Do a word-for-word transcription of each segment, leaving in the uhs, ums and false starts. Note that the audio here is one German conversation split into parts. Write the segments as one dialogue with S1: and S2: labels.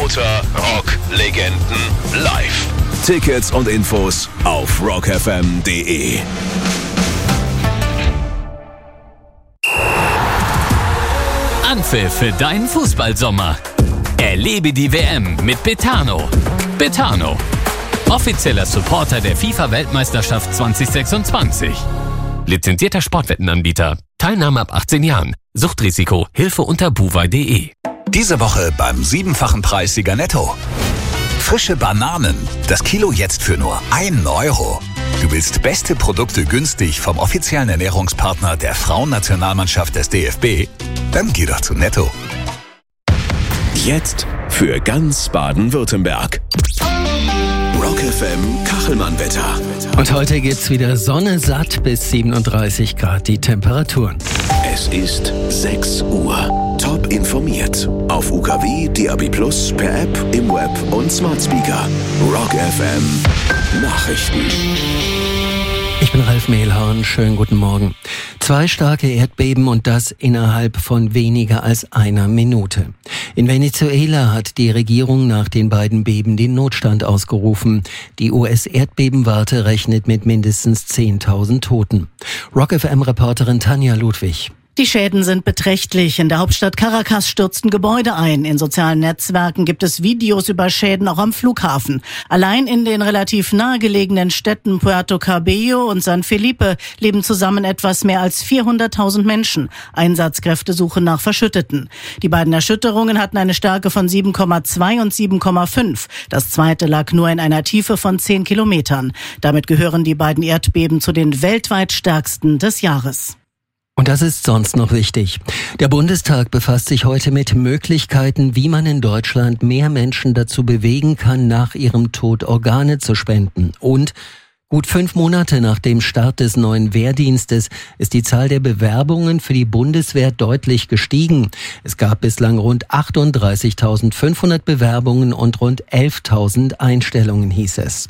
S1: lauter Rock-Legenden live. Tickets und Infos auf rock f m punkt d e.
S2: Anpfiff für deinen Fußballsommer. Erlebe die W M mit Betano. Betano, offizieller Supporter der FIFA-Weltmeisterschaft zwanzig sechsundzwanzig. Lizenzierter Sportwettenanbieter. Teilnahme ab achtzehn Jahren. Suchtrisiko. Hilfe unter buwei punkt de.
S3: Diese Woche beim siebenfachen Preissieger Netto. Frische Bananen. Das Kilo jetzt für nur ein Euro. Du willst beste Produkte günstig vom offiziellen Ernährungspartner der Frauennationalmannschaft des D F B? Dann geh doch zu Netto.
S1: Jetzt für ganz Baden-Württemberg. Rock F M Kachelmann-Wetter.
S4: Und heute gibt's wieder Sonne, satt bis siebenunddreißig Grad die Temperaturen.
S1: Es ist sechs Uhr. Top informiert. Auf U K W, D A B plus, per App, im Web und Smart Speaker. Rock F M Nachrichten.
S4: Ich bin Ralf Mehlhorn, schönen guten Morgen. Zwei starke Erdbeben und das innerhalb von weniger als einer Minute. In Venezuela hat die Regierung nach den beiden Beben den Notstand ausgerufen. Die U S-Erdbebenwarte rechnet mit mindestens zehntausend Toten. Rock F M-Reporterin Tanja Ludwig.
S5: Die Schäden sind beträchtlich. In der Hauptstadt Caracas stürzten Gebäude ein. In sozialen Netzwerken gibt es Videos über Schäden auch am Flughafen. Allein in den relativ nahegelegenen Städten Puerto Cabello und San Felipe leben zusammen etwas mehr als vierhunderttausend Menschen. Einsatzkräfte suchen nach Verschütteten. Die beiden Erschütterungen hatten eine Stärke von sieben Komma zwei und sieben Komma fünf. Das zweite lag nur in einer Tiefe von zehn Kilometern. Damit gehören die beiden Erdbeben zu den weltweit stärksten des Jahres.
S4: Und das ist sonst noch wichtig. Der Bundestag befasst sich heute mit Möglichkeiten, wie man in Deutschland mehr Menschen dazu bewegen kann, nach ihrem Tod Organe zu spenden. Und gut fünf Monate nach dem Start des neuen Wehrdienstes ist die Zahl der Bewerbungen für die Bundeswehr deutlich gestiegen. Es gab bislang rund achtunddreißigtausendfünfhundert Bewerbungen und rund elftausend Einstellungen, hieß es.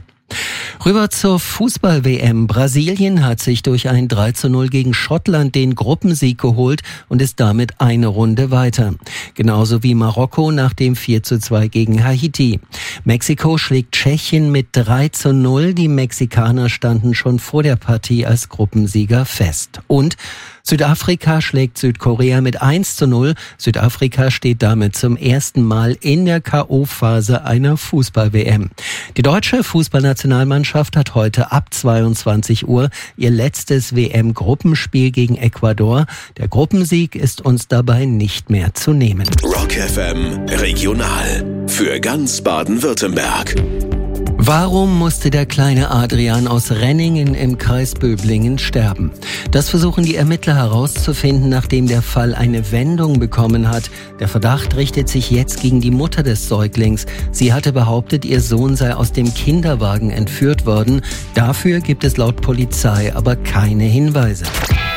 S4: Rüber zur Fußball-W M. Brasilien hat sich durch ein drei zu null gegen Schottland den Gruppensieg geholt und ist damit eine Runde weiter. Genauso wie Marokko nach dem vier zu zwei gegen Haiti. Mexiko schlägt Tschechien mit drei zu null. Die Mexikaner standen schon vor der Partie als Gruppensieger fest. Und Südafrika schlägt Südkorea mit eins zu null. Südafrika steht damit zum ersten Mal in der K O-Phase einer Fußball-W M. Die deutsche Fußballnationalmannschaft hat heute ab zweiundzwanzig Uhr ihr letztes W M-Gruppenspiel gegen Ecuador. Der Gruppensieg ist uns dabei nicht mehr zu nehmen.
S1: Rock F M Regional für ganz Baden-Württemberg.
S4: Warum musste der kleine Adrian aus Renningen im Kreis Böblingen sterben? Das versuchen die Ermittler herauszufinden, nachdem der Fall eine Wendung bekommen hat. Der Verdacht richtet sich jetzt gegen die Mutter des Säuglings. Sie hatte behauptet, ihr Sohn sei aus dem Kinderwagen entführt worden. Dafür gibt es laut Polizei aber keine Hinweise.